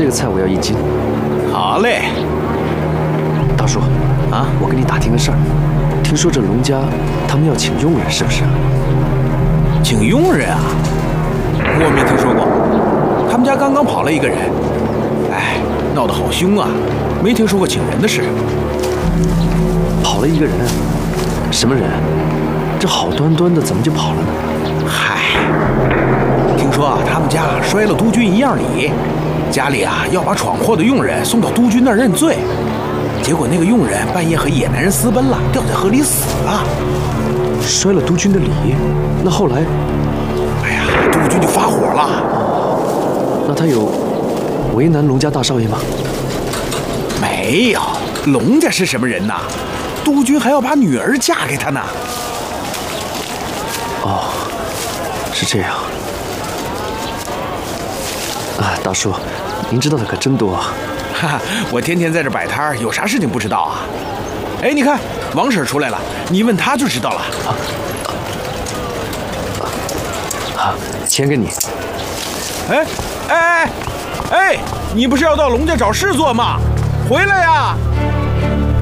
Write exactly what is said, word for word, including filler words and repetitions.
这个菜我要一斤。 好嘞。 大叔， 啊， 我跟你打听个事儿，听说这龙家他们要请佣人，是不是啊？ 请佣人啊？我没听说过，他们家刚刚跑了一个人，哎，闹得好凶啊，没听说过请人的事。 跑了一个人？什么人？这好端端的怎么就跑了呢？ 嗨，听说啊，他们家摔了督军一样礼，家里啊要把闯祸的佣人送到督军那儿认罪，结果那个佣人半夜和野男人私奔了，掉在河里死了。 摔了督军的礼？那后来？ 哎呀，督军就发火了。 那他有为难龙家大少爷吗？ 没有，龙家是什么人呐？督军还要把女儿嫁给他呢。 哦，是这样。啊，大叔，您知道的可真多啊！ 哈哈，我天天在这摆摊，有啥事情不知道啊？哎，你看王婶出来了，你问她就知道了。 啊，啊，钱给你。 哎哎哎哎，你不是要到龙家找事做吗？回来呀！